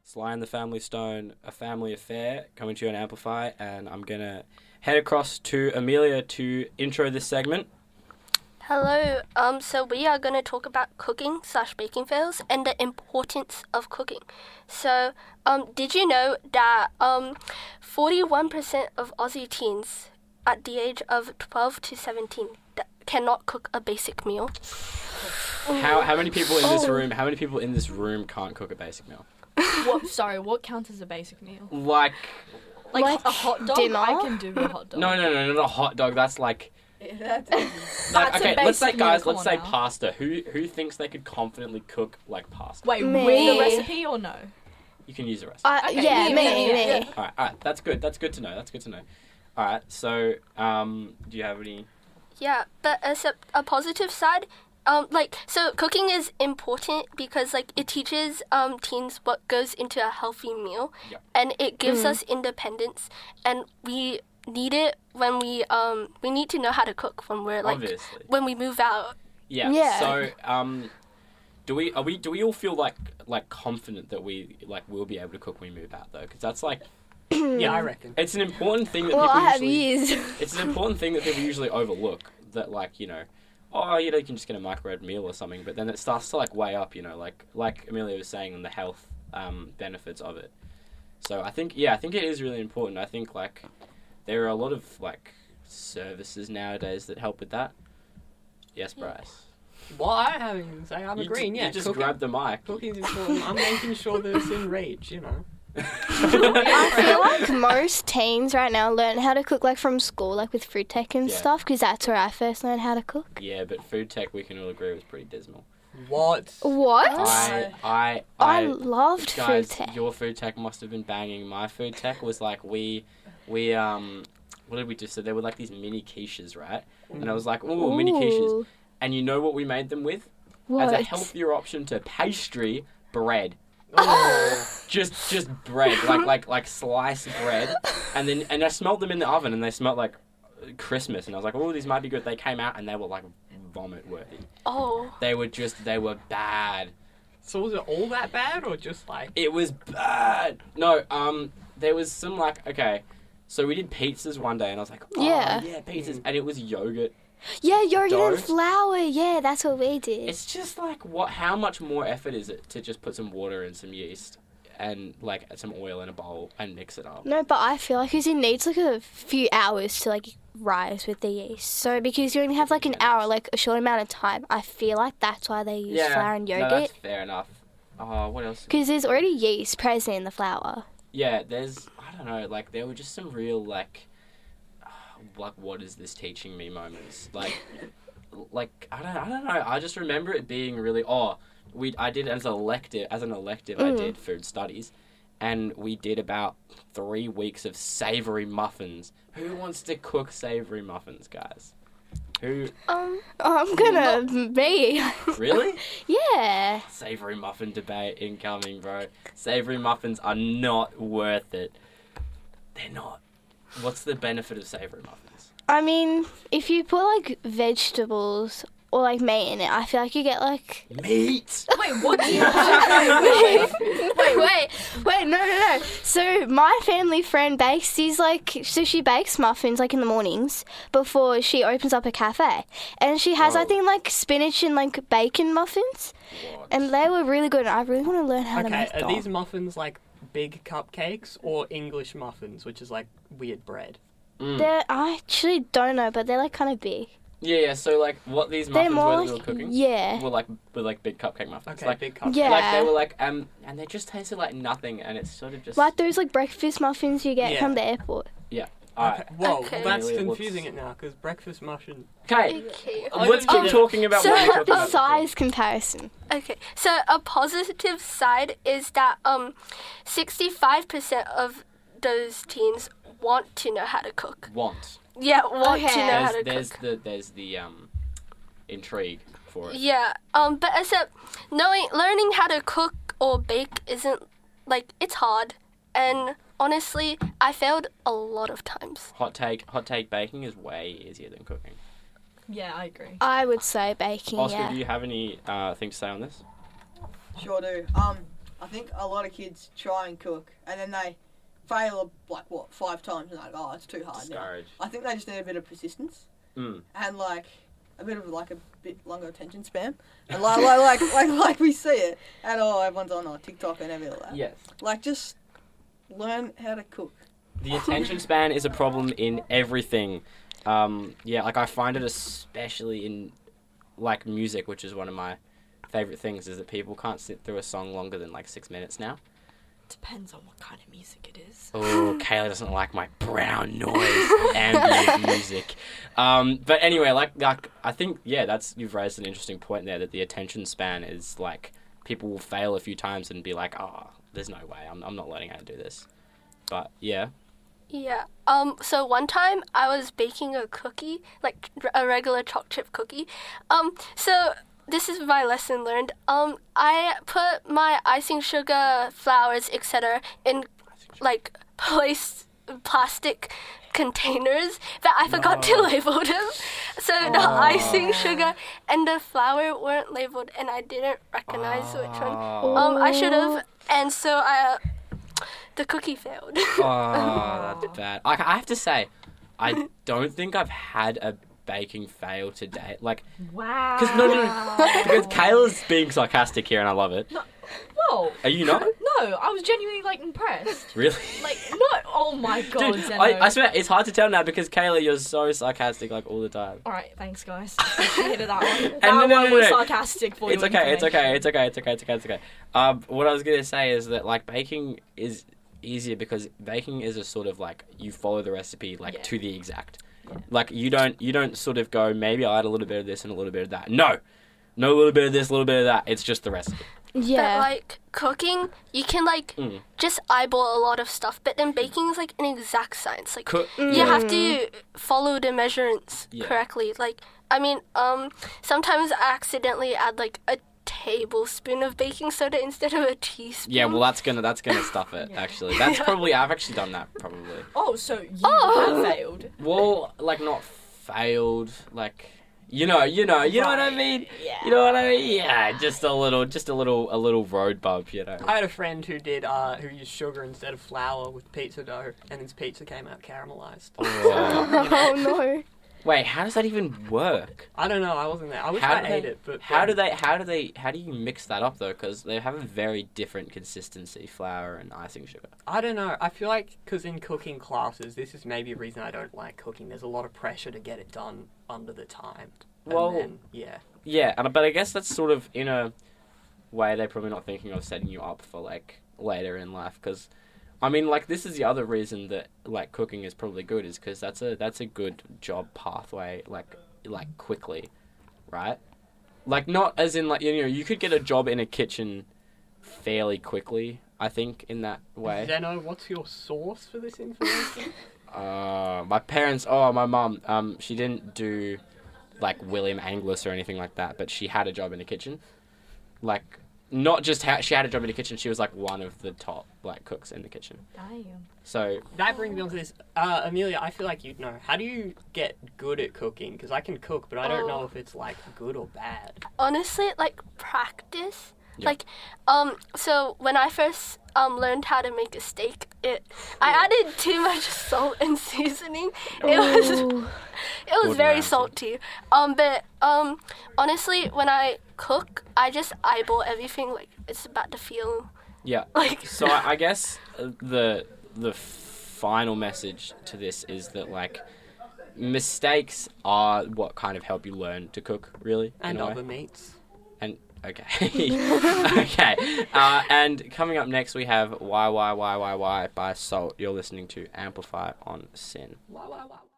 Sly and the Family Stone, A Family Affair, coming to you on Amplify, and I'm going to head across to Amelia to intro this segment. Hello, so we are going to talk about cooking/baking fails and the importance of cooking. So, did you know that 41% of Aussie teens at the age of 12 to 17 cannot cook a basic meal? How many people in this room? How many people in this room can't cook a basic meal? What counts as a basic meal? Like Like a hot dog? dinner? I can do a hot dog. no, not a hot dog. That's like. That's Okay, a let's say basic meal, guys. come Let's on say now. pasta. Who thinks they could confidently cook like pasta? Wait, Me. read the recipe or no? You can use the rest. Okay, Yeah, me. me. All right. That's good. That's good to know. All right. So, do you have any? Yeah, but as a positive side, so cooking is important because, it teaches teens what goes into a healthy meal, Yep. and it gives us independence, and we need it when we need to know how to cook when we're, Obviously. when we move out. Yeah. Yeah. So, do we all feel like confident that we will be able to cook when we move out though? Because that's like. Yeah, I reckon. It's an important thing that Well, people I have usually. years. It's an important thing that people usually overlook. That you can just get a microwave meal or something, but then it starts to weigh up. Like Amelia was saying, on the health benefits of it. So I think it is really important. I think there are a lot of services nowadays that help with that. Yes, Bryce. Well, I have anything to say. I'm agreeing. You just cooking, grab the mic. Cooking's important. I'm making sure that it's in reach, I feel like most teens right now learn how to cook from school, with food tech and Yeah. stuff, because that's where I first learned how to cook. Yeah, but food tech, we can all agree, was pretty dismal. What? What? I loved guys, food tech. your food tech must have been banging. My food tech was we what did we do? So there were these mini quiches, right? And I was like, ooh, mini quiches. And you know what we made them with? What? As a healthier option to pastry, bread. Oh. Just bread, like sliced bread. And I smelled them in the oven, and they smelled like Christmas. And I was like, oh, these might be good. They came out, and they were vomit worthy. Oh. They were bad. So was it all that bad, or just It was bad. No, there was some okay. So we did pizzas one day, and I was like, oh, Yeah. yeah, pizzas, and it was yogurt. Yeah, yogurt Dough. and flour. Yeah, that's what we did. It's just how much more effort is it to just put some water and some yeast and some oil in a bowl and mix it up? No, but I feel like it needs a few hours to rise with the yeast. So because you only have an hour, a short amount of time, I feel like that's why they use flour and no, yogurt. that's fair enough. What else? Because there's already yeast present in the flour. Yeah, I don't know, there were just some real what is this teaching me moments. I don't know. I just remember it being really I did as an elective I did food studies, and we did about 3 weeks of savoury muffins. Who wants to cook savoury muffins, guys? Who? I'm gonna be. Really? Yeah. Savoury muffin debate incoming, bro. Savoury muffins are not worth it. They're not. What's the benefit of savoury muffins? I mean, if you put vegetables or meat in it, I feel like you get Meat. Wait, what? Wait, no. So my family friend bakes these so she bakes muffins in the mornings before she opens up a cafe, and she has Whoa. I think spinach and bacon muffins, What? and they were really good. And I really want to learn how to Okay, make are them. these muffins big cupcakes or English muffins, which is weird bread? I actually don't know, but they're kind of big. Yeah. So what these They're muffins more were that we were cooking? yeah. Were big cupcake muffins. Okay, big cupcakes. Yeah. They were and they just tasted like nothing, and it's sort of just Those breakfast muffins you get Yeah. from the airport. Alright. Okay. Whoa, Okay. that's Amelia, confusing it now, because breakfast muffin... Okay. Okay. Let's keep talking about what we're talking a about. size comparison. Okay, so a positive side is that 65% of those teens want to know how to cook. Want. Yeah, want to Okay. know how to cook. There's the intrigue for it. Yeah, but except learning how to cook or bake isn't it's hard, and honestly, I failed a lot of times. Hot take baking is way easier than cooking. Yeah, I agree. I would say baking, Oscar, yeah. do you have any things to say on this? Sure do. I think a lot of kids try and cook and then they fail like 5 times and like, oh, it's too hard now. Discouraged. I think they just need a bit of persistence and like a bit longer attention span and like we see it and everyone's on TikTok and everything like that. Yes. Like just learn how to cook. The attention span is a problem in everything. Like I find it especially in like music, which is one of my favorite things, is that people can't sit through a song longer than like 6 minutes now. Depends on what kind of music it is. Oh, Kayla doesn't like my brown noise ambient music. But anyway, like I think you've raised an interesting point there, that the attention span is like people will fail a few times and be like, oh, there's no way, I'm not learning how to do this. But yeah. Yeah. So one time I was baking a cookie, like a regular chocolate chip cookie. So this is my lesson learned. I put my icing sugar, flours, etc. in like plastic containers, but I forgot to label them. So the icing sugar and the flour weren't labeled, and I didn't recognize which one. I should have, and so the cookie failed. Oh, that's bad. I have to say, I don't think I've had a baking fail to date. Like, Wow. because because Kayla's being sarcastic here, and I love it. No, whoa. Are you not? No, I was genuinely like impressed. Really? Like, not. Oh my god, Dude, Zeno. I swear it's hard to tell now because Kayla, you're so sarcastic like all the time. All right, thanks, guys. Hated that one. That no, one was no. sarcastic for It's your okay. It's okay. information. It's okay. What I was gonna say is that like baking is easier because baking is a sort of like you follow the recipe like to the exact. Yeah. Like you don't sort of go, maybe I'll add a little bit of this and a little bit of that. No, a little bit of this, a little bit of that. It's just the recipe. But like cooking, you can like just eyeball a lot of stuff, but then baking is like an exact science. Like you have to follow the measurements correctly. Like I mean, sometimes I accidentally add like a tablespoon of baking soda instead of a teaspoon. Yeah, well that's gonna stuff it. Actually, that's probably I've actually done that probably. Oh, so you have failed. Well, like not failed, like. You know what I mean? Yeah. You know what I mean? Yeah, just a little road bump, you know. I had a friend who used sugar instead of flour with pizza dough, and his pizza came out caramelized. Oh no. Wait, how does that even work? I don't know. I wasn't there. I wish I ate it, but how do you mix that up though? Because they have a very different consistency, flour and icing sugar. I don't know. I feel like because in cooking classes, this is maybe a reason I don't like cooking. There's a lot of pressure to get it done under the time. But I guess that's sort of in a way they're probably not thinking of setting you up for like later in life. Because I mean, like this is the other reason that like cooking is probably good is because that's a good job pathway like quickly, right? Like not as in like you could get a job in a kitchen fairly quickly. I think in that way. Zeno, what's your source for this information? My mum, she didn't do like William Anglis or anything like that, but she had a job in the kitchen. Like, not just she had a job in the kitchen, she was like one of the top like cooks in the kitchen. Damn. So that brings me on to this. Amelia, I feel like you'd know. How do you get good at cooking? Because I can cook, but I don't know if it's like good or bad. Honestly, like practice. Yeah. Like, so when I first learned how to make a steak, I added too much salt and seasoning. It was very salty. But honestly, when I cook, I just eyeball everything. Like it's about the feel. yeah. Like So I guess the final message to this is that like mistakes are what kind of help you learn to cook, really. And in a way. other meats. And okay, okay. And coming up next, we have Why by Salt. You're listening to Amplify on Sin. Wow.